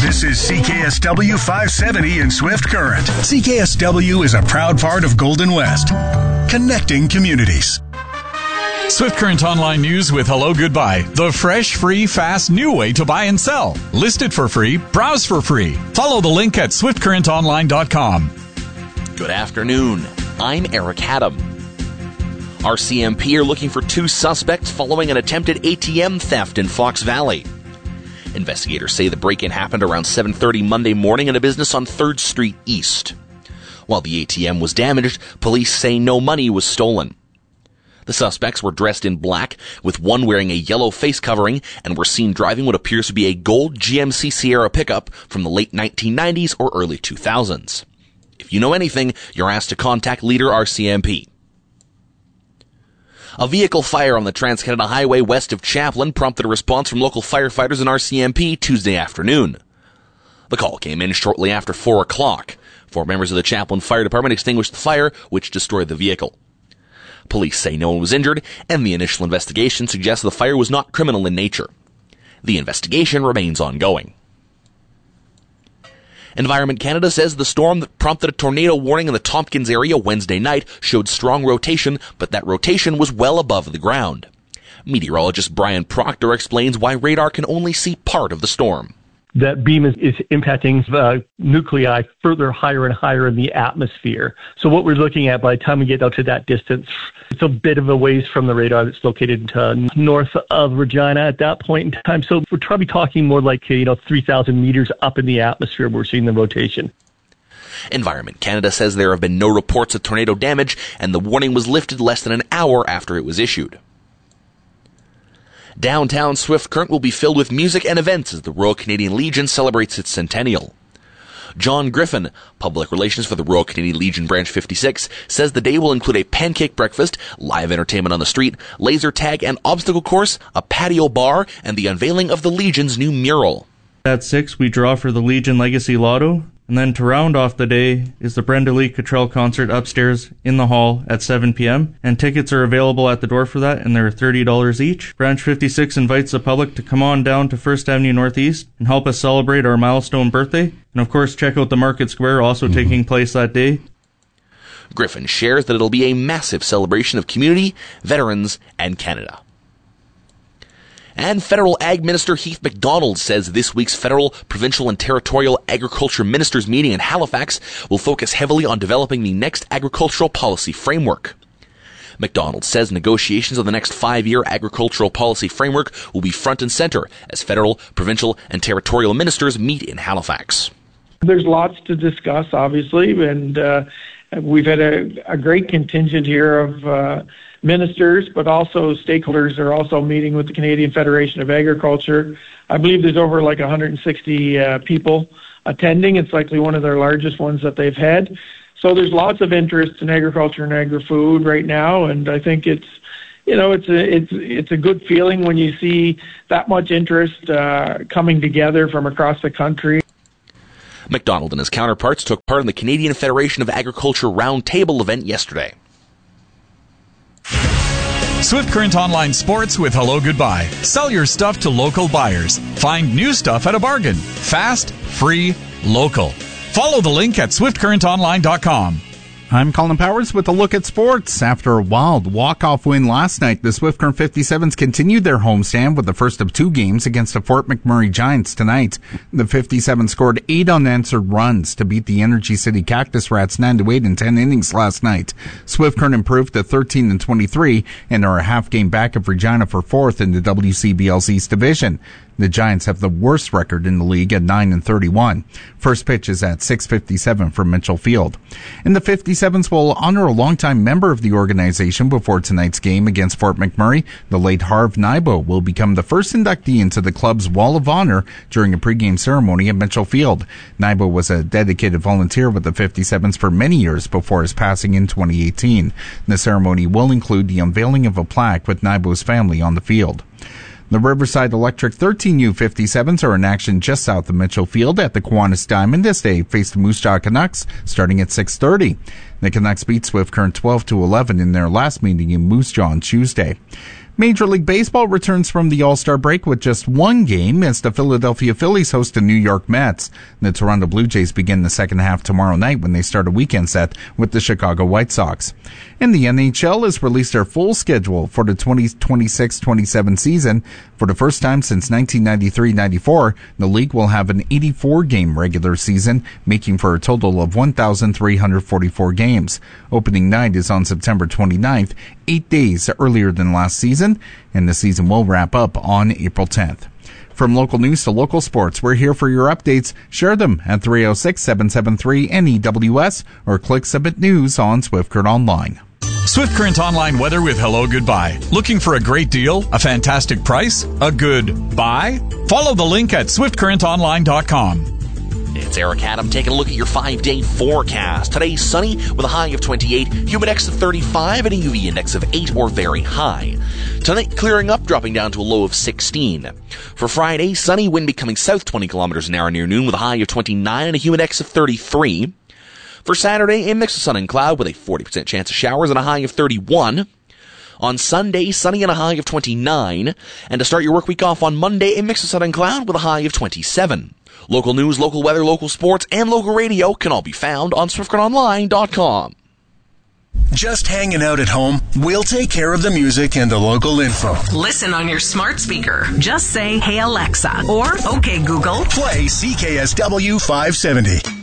This is CKSW 570 in Swift Current. CKSW is a proud part of Golden West, connecting communities. Swift Current Online News with Hello Goodbye. The fresh, free, fast, new way to buy and sell. List it for free. Browse for free. Follow the link at swiftcurrentonline.com. Good afternoon. I'm Eric Haddam. RCMP are looking for 2 suspects following an attempted ATM theft in Fox Valley. Investigators say the break-in happened around 7:30 Monday morning in a business on 3rd Street East. While the ATM was damaged, police say no money was stolen. The suspects were dressed in black, with one wearing a yellow face covering, and were seen driving what appears to be a gold GMC Sierra pickup from the late 1990s or early 2000s. If you know anything, you're asked to contact Leader RCMP. A vehicle fire on the Trans-Canada Highway west of Chaplin prompted a response from local firefighters and RCMP Tuesday afternoon. The call came in shortly after 4 o'clock. 4 members of the Chaplin Fire Department extinguished the fire, which destroyed the vehicle. Police say no one was injured, and the initial investigation suggests the fire was not criminal in nature. The investigation remains ongoing. Environment Canada says the storm that prompted a tornado warning in the Tompkins area Wednesday night showed strong rotation, but that rotation was well above the ground. Meteorologist Brian Proctor explains why radar can only see part of the storm. That beam is impacting nuclei further higher and higher in the atmosphere. So what we're looking at by the time we get out to that distance, it's a bit of a ways from the radar that's located north of Regina at that point in time. So we're probably talking more like 3,000 meters up in the atmosphere where we're seeing the rotation. Environment Canada says there have been no reports of tornado damage, and the warning was lifted less than an hour after it was issued. Downtown Swift Current will be filled with music and events as the Royal Canadian Legion celebrates its centennial. John Griffin, Public Relations for the Royal Canadian Legion Branch 56, says the day will include a pancake breakfast, live entertainment on the street, laser tag and obstacle course, a patio bar, and the unveiling of the Legion's new mural. At 6, we draw for the Legion Legacy Lotto. And then to round off the day is the Brenda Lee Cottrell concert upstairs in the hall at 7 p.m. And tickets are available at the door for that, and they're $30 each. Branch 56 invites the public to come on down to 1st Avenue Northeast and help us celebrate our milestone birthday. And of course, check out the Market Square, also taking place that day. Griffin shares that it'll be a massive celebration of community, veterans, and Canada. And Federal Ag Minister Heath MacDonald says this week's federal, provincial, and territorial agriculture ministers' meeting in Halifax will focus heavily on developing the next agricultural policy framework. MacDonald says negotiations on the next 5-year agricultural policy framework will be front and center as federal, provincial, and territorial ministers meet in Halifax. There's lots to discuss, obviously, and we've had a great contingent here of ministers, but also stakeholders are also meeting with the Canadian Federation of Agriculture. I believe there's over 160 people attending. It's likely one of their largest ones that they've had. So there's lots of interest in agriculture and agri-food right now, and I think it's a good feeling when you see that much interest coming together from across the country. MacDonald and his counterparts took part in the Canadian Federation of Agriculture Roundtable event yesterday. Swift Current Online Sports with Hello Goodbye. Sell your stuff to local buyers. Find new stuff at a bargain. Fast, free, local. Follow the link at swiftcurrentonline.com. I'm Colin Powers with a look at sports. After a wild walk-off win last night, the Swift Current 57s continued their homestand with the first of 2 games against the Fort McMurray Giants tonight. The 57s scored 8 unanswered runs to beat the Energy City Cactus Rats 9-8 in 10 innings last night. Swift Current improved to 13-23 and are a half game back of Regina for 4th in the WCBL's East Division. The Giants have the worst record in the league at 9-31. First pitch is at 6:57 from Mitchell Field. And the 57s will honor a longtime member of the organization before tonight's game against Fort McMurray. The late Harv Nybo will become the first inductee into the club's Wall of Honor during a pregame ceremony at Mitchell Field. Nybo was a dedicated volunteer with the 57s for many years before his passing in 2018. The ceremony will include the unveiling of a plaque with Nybo's family on the field. The Riverside Electric 13U 57s are in action just south of Mitchell Field at the Kiwanis Diamond as they face the Moose Jaw Canucks starting at 6:30. The Canucks beat Swift Current 12-11 in their last meeting in Moose Jaw on Tuesday. Major League Baseball returns from the All-Star break with just one game as the Philadelphia Phillies host the New York Mets. The Toronto Blue Jays begin the second half tomorrow night when they start a weekend set with the Chicago White Sox. And the NHL has released their full schedule for the 2026-27 season. For the first time since 1993-94, the league will have an 84-game regular season, making for a total of 1,344 games. Opening night is on September 29th, 8 days earlier than last season, and the season will wrap up on April 10th. From local news to local sports, we're here for your updates. Share them at 306-773-NEWS or click Submit News on Swift Current Online. Swift Current Online weather with Hello Goodbye. Looking for a great deal, a fantastic price, a good buy? Follow the link at swiftcurrentonline.com. It's Eric Adam taking a look at your 5-day forecast. Today, sunny with a high of 28, humid index of 35, and a UV index of 8 or very high. Tonight, clearing up, dropping down to a low of 16. For Friday, sunny, wind becoming south 20 kilometers an hour near noon with a high of 29 and a humid index of 33. For Saturday, a mix of sun and cloud with a 40% chance of showers and a high of 31. On Sunday, sunny and a high of 29. And to start your work week off on Monday, a mix of sun and cloud with a high of 27. Local news, local weather, local sports, and local radio can all be found on SwiftCurrentOnline.com. Just hanging out at home? We'll take care of the music and the local info. Listen on your smart speaker. Just say, "Hey Alexa," or "Okay Google." Play CKSW 570.